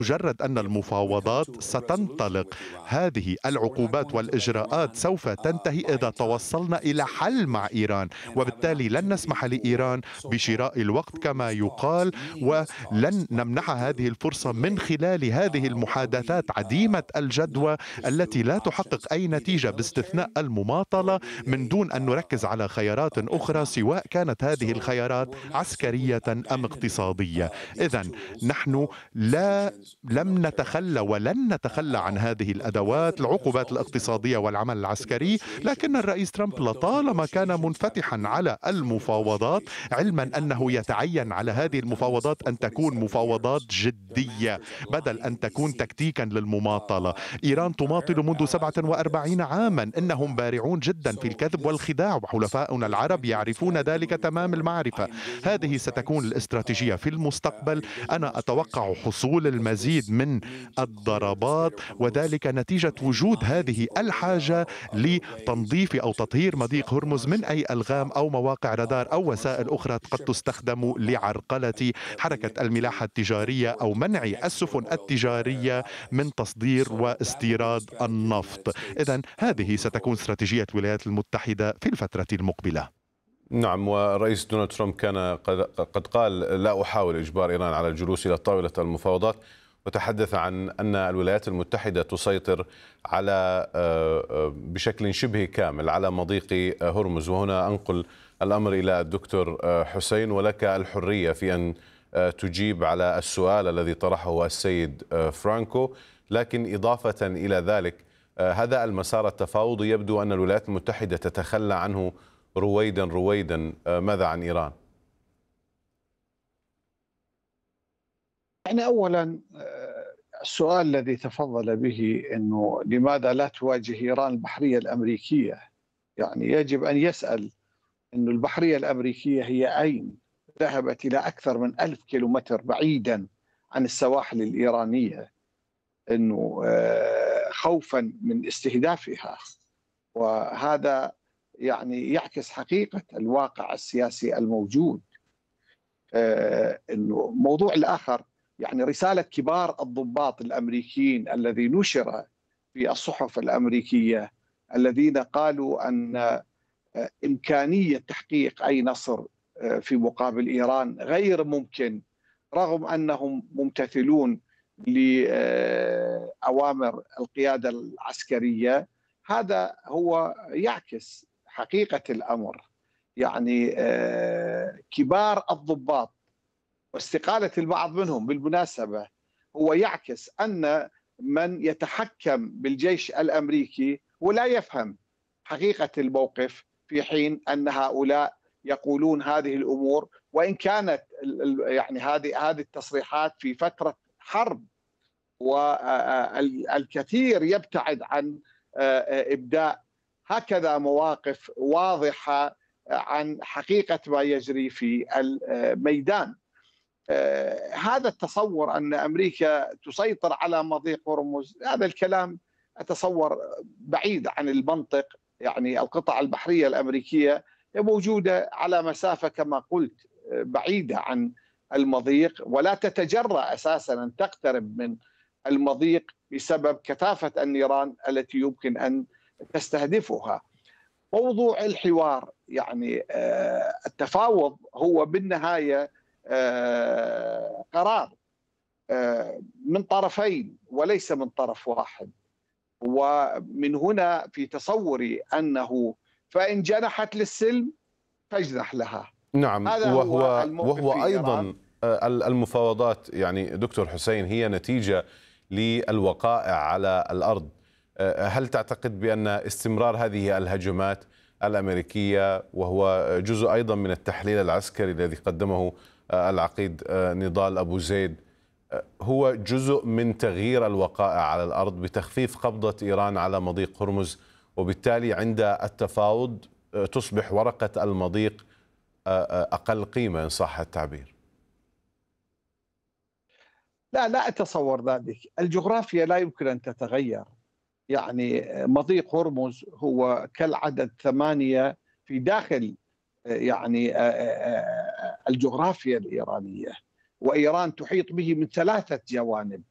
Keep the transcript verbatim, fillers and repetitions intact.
مجرد أن المفاوضات ستنطلق، هذه العقوبات والإجراءات سوف تنتهي إذا توصلنا إلى حل مع إيران، وبالتالي لن نسمح لإيران بشراء الوقت كما يقال، ولن نمنحها هذه الفرصة من خلال هذه المحادثات عديمة الجدوى التي لا تحقق أي نتيجة باستثناء المماطلة، من دون أن نركز على خيارات أخرى سواء كانت هذه الخيارات عسكرية أم اقتصادية. إذن نحن لا لم نتخلى ولن نتخلى عن هذه الأدوات، العقوبات الاقتصادية والعمل العسكري، لكن الرئيس ترامب لطالما كان منفتحا على المفاوضات، علما أنه يتعين على هذه المفاوضات أن تكون مفاوضات جدية بدل أن تكون تكتيكا للمماطلة. إيران تماطل منذ سبعة وأربعين عاما، إنهم بارعون جدا في الكذب والخداع، وحلفاؤنا العرب يعرفون ذلك تمام المعرفة. هذه ستكون الاستراتيجية في المستقبل. أنا أتوقع حصول المزيد من الضربات، وذلك نتيجة وجود هذه الحاجة لتنظيف أو تطهير مضيق هرمز من أي ألغام أو مواقع رادار أو وسائل أخرى قد تستخدم لعرقلة حركة الملاحة التجارية أو منع السفن التجارية من تصدير واستيراد النفط. إذن هذه ستكون استراتيجية الولايات المتحدة في الفترة المقبلة. نعم، والرئيس دونالد ترامب كان قد قال لا أحاول إجبار إيران على الجلوس إلى طاولة المفاوضات، وتحدث عن أن الولايات المتحدة تسيطر على بشكل شبه كامل على مضيق هرمز. وهنا أنقل الأمر إلى الدكتور حسين، ولك الحرية في أن تجيب على السؤال الذي طرحه السيد فرانكو. لكن إضافة إلى ذلك، هذا المسار التفاوضي يبدو أن الولايات المتحدة تتخلى عنه رويدا رويدا. ماذا عن إيران؟ يعني أولا السؤال الذي تفضل به أنه لماذا لا تواجه إيران البحرية الأمريكية، يعني يجب أن يسأل أنه البحرية الأمريكية هي أين؟ ذهبت إلى أكثر من ألف كيلومتر بعيدا عن السواحل الإيرانية، أنه خوفا من استهدافها، وهذا يعني يعكس حقيقة الواقع السياسي الموجود. أنه موضوع الآخر، يعني رسالة كبار الضباط الأمريكيين الذي نشر في الصحف الأمريكية الذين قالوا أن إمكانية تحقيق أي نصر في مقابل إيران غير ممكن، رغم أنهم ممتثلون لأوامر القيادة العسكرية. هذا هو يعكس حقيقة الأمر. يعني كبار الضباط واستقالة البعض منهم بالمناسبة هو يعكس أن من يتحكم بالجيش الأمريكي ولا يفهم حقيقة الموقف، في حين أن هؤلاء يقولون هذه الأمور، وإن كانت يعني هذه هذه التصريحات في فترة حرب، والكثير يبتعد عن إبداء هكذا مواقف واضحة عن حقيقة ما يجري في الميدان. هذا التصور أن أمريكا تسيطر على مضيق هرمز، هذا الكلام أتصور بعيد عن المنطق. يعني القطع البحرية الأمريكية موجودة على مسافة كما قلت بعيدة عن المضيق، ولا تتجرأ أساسا أن تقترب من المضيق بسبب كثافة النيران التي يمكن أن تستهدفها. موضوع الحوار، يعني التفاوض هو بالنهاية قرار من طرفين وليس من طرف واحد، ومن هنا في تصوري أنه فإن جنحت للسلم فاجنح لها. نعم، هذا وهو هو وهو أيضا المفاوضات يعني دكتور حسين هي نتيجة للوقائع على الأرض. هل تعتقد بأن استمرار هذه الهجمات الأمريكية، وهو جزء أيضا من التحليل العسكري الذي قدمه العقيد نضال أبو زيد، هو جزء من تغيير الوقائع على الأرض بتخفيف قبضة إيران على مضيق هرمز، وبالتالي عند التفاوض تصبح ورقة المضيق أقل قيمة إن صح التعبير؟ لا لا أتصور ذلك. الجغرافيا لا يمكن أن تتغير. يعني مضيق هرمز هو كالعدد ثمانية في داخل يعني الجغرافيا الإيرانية، وإيران تحيط به من ثلاثة جوانب.